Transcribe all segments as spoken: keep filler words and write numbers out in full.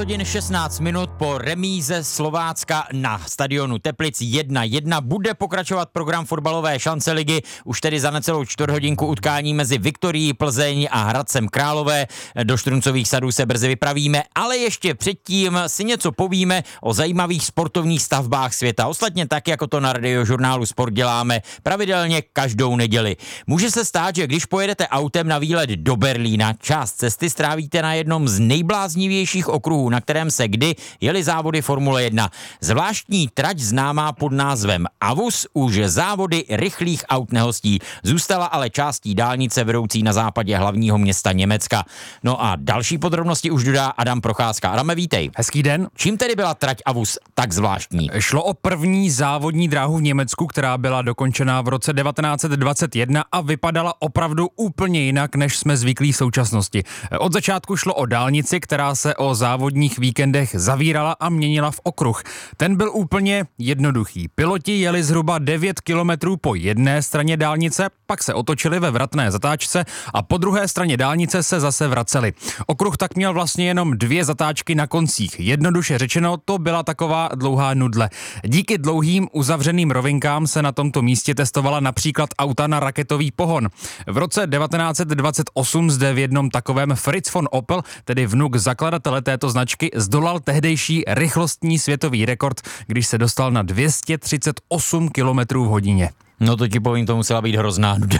Hodin šestnáct minut po remíze Slovácka na stadionu Teplic jedna jedna bude pokračovat program fotbalové šance ligy. Už tedy za necelou čtvrthodinku utkání mezi Viktorií Plzeň a Hradcem Králové. Do Štruncových sadů se brzy vypravíme, ale ještě předtím si něco povíme o zajímavých sportovních stavbách světa. Ostatně tak, jako to na Radiožurnálu Sport děláme pravidelně každou neděli. Může se stát, že když pojedete autem na výlet do Berlína, část cesty strávíte na jednom z nejbláznivějších okruhů, na kterém se kdy jeli závody Formule jedna. Zvláštní trať známá pod názvem Avus už závody rychlých aut nehostí. Zůstala ale částí dálnice vedoucí na západě hlavního města Německa. No a další podrobnosti už dodá Adam Procházka. Adame, vítej. Hezký den. Čím tedy byla trať Avus tak zvláštní? Šlo o první závodní dráhu v Německu, která byla dokončená v roce devatenáct set dvacet jedna a vypadala opravdu úplně jinak, než jsme zvyklí v současnosti. Od začátku šlo o dálnici, která se o závodních víkendech zavírala a měnila v okruh. Ten byl úplně jednoduchý. Piloti jeli zhruba devět kilometrů po jedné straně dálnice, pak se otočili ve vratné zatáčce a po druhé straně dálnice se zase vraceli. Okruh tak měl vlastně jenom dvě zatáčky na koncích. Jednoduše řečeno, to byla taková dlouhá nudle. Díky dlouhým uzavřeným rovinkám se na tomto místě testovala například auta na raketový pohon. V roce devatenáct set dvacet osm zde v jednom takovém Fritz von Opel, tedy vnuk zakladatele této značky, zdolal tehdejší rychlostní světový rekord, když se dostal na dvě stě třicet osm kilometrů v hodině. No to ti povím, to musela být hrozná nuda.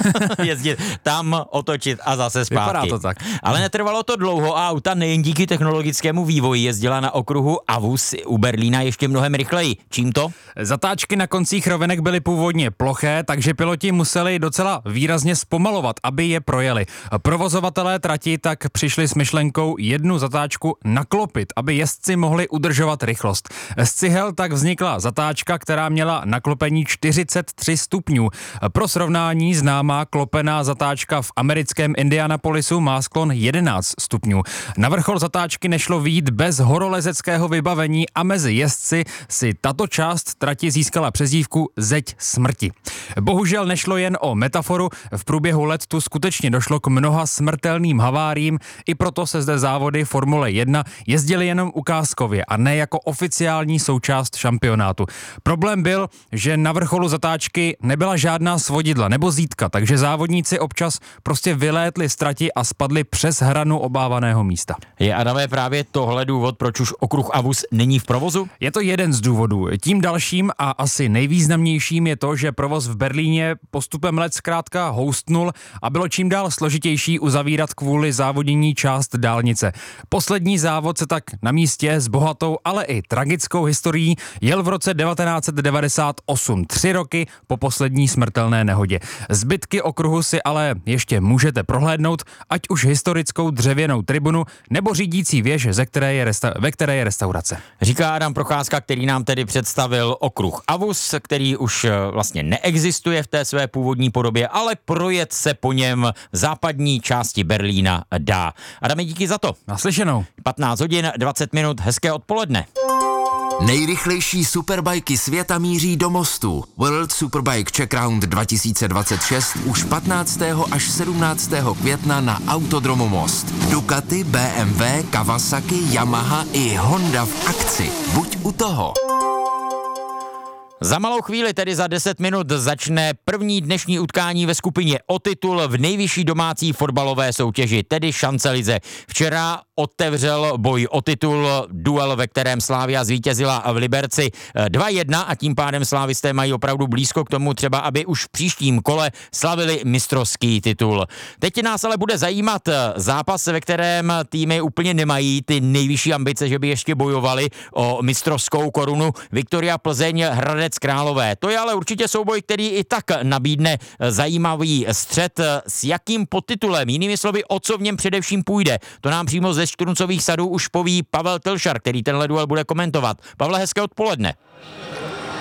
Jezdit tam, otočit a zase zpátky. Vypadá to tak. Ale netrvalo to dlouho a auta nejen díky technologickému vývoji jezdila na okruhu Avus u Berlína ještě mnohem rychleji. Čím to? Zatáčky na koncích rovinek byly původně ploché, takže piloti museli docela výrazně zpomalovat, aby je projeli. Provozovatelé trati tak přišli s myšlenkou jednu zatáčku naklopit, aby jezdci mohli udržovat rychlost. Z cihel tak vznikla zatáčka, která měla naklopení čtyřicet tři stupňů. Pro srovnání známá klopená zatáčka v americkém Indianapolisu má sklon jedenáct stupňů. Na vrchol zatáčky nešlo vyjít bez horolezeckého vybavení a mezi jezdci si tato část trati získala přezdívku Zeď smrti. Bohužel nešlo jen o metaforu, v průběhu let tu skutečně došlo k mnoha smrtelným haváriím, i proto se zde závody Formule jedna jezdily jenom ukázkově a ne jako oficiální součást šampionátu. Problém byl, že na vrcholu zatáčky nebyla žádná svodidla nebo zítka, takže závodníci občas prostě vylétli z trati a spadli přes hranu obávaného místa. Je, Adame, právě tohle důvod, proč už okruh Avus není v provozu? Je to jeden z důvodů. Tím dalším a asi nejvýznamnějším je to, že provoz v Berlíně postupem let zkrátka houstnul a bylo čím dál složitější uzavírat kvůli závodění část dálnice. Poslední závod se tak na místě s bohatou, ale i tragickou historií jel v roce devatenáct set devadesát osm, tři roky po poslední smrtelné nehodě. Zbytky okruhu si ale ještě můžete prohlédnout, ať už historickou dřevěnou tribunu nebo řídící věž, ze které je resta- ve které je restaurace. Říká Adam Procházka, který nám tedy představil okruh Avus, který už vlastně neexistuje v té své původní podobě, ale projet se po něm v západní části Berlína dá. Adame, díky za to. Naslyšenou. patnáct hodin, dvacet minut, hezké odpoledne. Nejrychlejší superbajky světa míří do mostu. World Superbike Czech Round dva tisíce dvacet šest už patnáctého až sedmnáctého května na Autodromu Most. Ducati, bé em vé, Kawasaki, Yamaha i Honda v akci. Buď u toho. Za malou chvíli, tedy za deset minut, začne první dnešní utkání ve skupině o titul v nejvyšší domácí fotbalové soutěži, tedy šancelize. Včera otevřel boj o titul, duel, ve kterém Slavia zvítězila v Liberci dva jedna a tím pádem slávisté mají opravdu blízko k tomu třeba, aby už v příštím kole slavili mistrovský titul. Teď nás ale bude zajímat zápas, ve kterém týmy úplně nemají ty nejvyšší ambice, že by ještě bojovali o mistrovskou korunu. Viktoria Plzeň, Hradec Králové. To je ale určitě souboj, který i tak nabídne zajímavý střet. S jakým podtitulem, jinými slovy, o co v něm především půjde. To nám přímo ze Štruncových sadů už poví Pavel Telšar, který tenhle duel bude komentovat. Pavle, hezké odpoledne.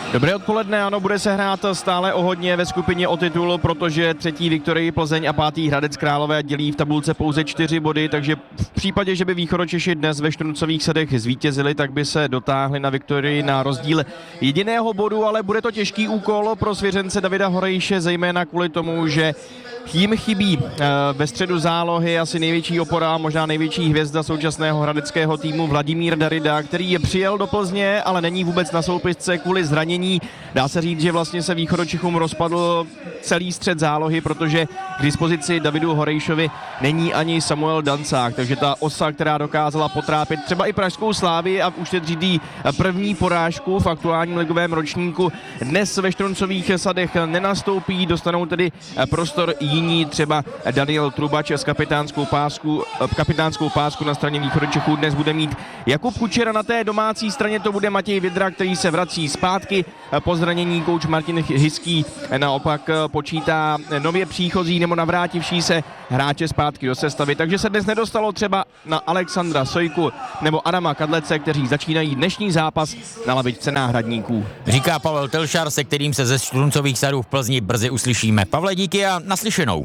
Dobré odpoledne, ano, bude se hrát stále o hodně ve skupině o titul, protože třetí Viktorii Plzeň a pátý Hradec Králové dělí v tabulce pouze čtyři body, takže v případě, že by Východočeši dnes ve Štruncových Sadech zvítězili, tak by se dotáhli na Viktorii na rozdíl jediného bodu, ale bude to těžký úkol pro svěřence Davida Horejše, zejména kvůli tomu, že jim chybí ve středu zálohy asi největší opora, možná největší hvězda současného hradeckého týmu Vladimír Darida, který je přijel do Plzně, ale není vůbec na soupisce kvůli zranění. Dá se říct, že vlastně se Východočechům rozpadl celý střed zálohy, protože k dispozici Davidu Horejšovi není ani Samuel Dancák, takže ta osa, která dokázala potrápit třeba i pražskou Slávii a už teď řídí první porážku v aktuálním ligovém ročníku, dnes ve Štruncových Sadech nenastoupí, dostanou tedy prostor jiní, třeba Daniel Trubač s kapitánskou pásku, kapitánskou pásku na straně Východočechů dnes bude mít Jakub Kučera, na té domácí straně to bude Matěj Vidra, který se vrací zpátky po zranění. Kouč Martin Hyský naopak počítá nově příchozí nebo navrátivší se hráče zpátky do sestavy, takže se dnes nedostalo třeba na Alexandra Sojku nebo Adama Kadlece, kteří začínají dnešní zápas na lavičce náhradníků. Říká Pavel Telšar, se kterým se ze Štruncových Sadů v Plzni brzy uslyšíme. Pavle, díky a naslyšenou.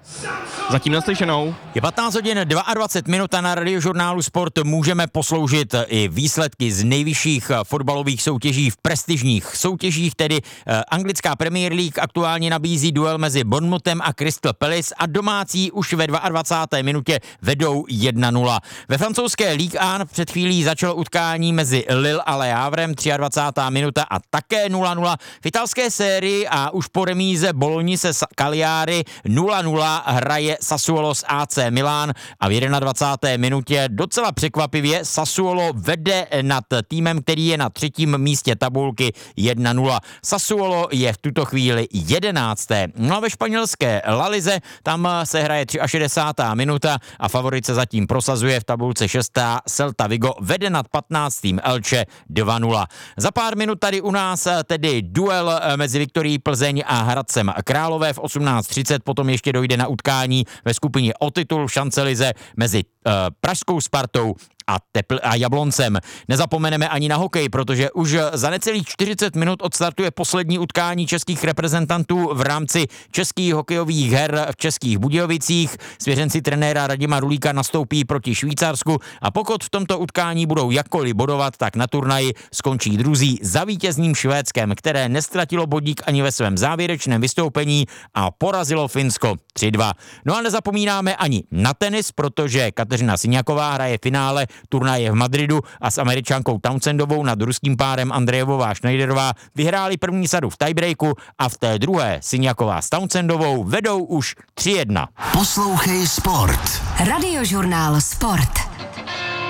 Zatím naslyšenou. Je patnáct hodin dvacet dva minut a na Radiožurnálu Sport můžeme posloužit i výsledky z nejvyšších fotbalových soutěží v prestižních soutěžích, tedy eh, anglická Premier League aktuálně nabízí duel mezi Bournemouthem a Crystal Palace a domácí už ve dvacáté druhé minutě vedou jedna nula. Ve francouzské Ligue jedna před chvílí začalo utkání mezi Lille a Le Havrem, dvacátá třetí minuta a také nula nula. V italské sérii a už po remíze Bologni se Cagliari nula nula hraje Sassuolo s A C Milán a v dvacáté první minutě docela překvapivě Sassuolo vede nad týmem, který je na třetím místě tabulky jedna nula. Sassuolo je v tuto chvíli jedenácté. No a ve španělské La Lize tam se hraje šedesátá třetí minuta a favorit se zatím prosazuje v tabulce šestá. Celta Vigo vede nad patnáctým Elche dva nula. Za pár minut tady u nás tedy duel mezi Viktorií Plzeň a Hradcem Králové v osmnáct třicet, potom ještě dojde na utkání ve skupině o titul v šancelize mezi uh, pražskou Spartou a, Tepl- a Jabloncem. Nezapomeneme ani na hokej, protože už za necelých čtyřicet minut odstartuje poslední utkání českých reprezentantů v rámci českých hokejových her v Českých Budějovicích. Svěřenci trenéra Radima Rulíka nastoupí proti Švýcarsku a pokud v tomto utkání budou jakkoliv bodovat, tak na turnaji skončí druzí za vítězným Švédskem, které nestratilo bodík ani ve svém závěrečném vystoupení a porazilo Finsko tři dva. No a nezapomínáme ani na tenis, protože Kateřina Syňaková hraje finále turnaje v Madridu a s Američankou Townsendovou nad ruským párem Andrejevová Schneiderová vyhráli první sadu v tiebreaku a v té druhé Syňaková s Townsendovou vedou už tři jedna. Poslouchej Sport. Radiožurnál Sport.